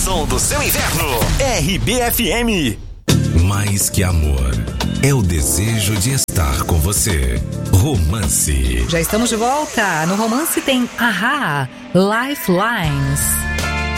som do seu inverno. RBFM. Mais que amor, é o desejo de estar com você. Romance. Já estamos de volta. No Romance tem Ahá, Lifelines.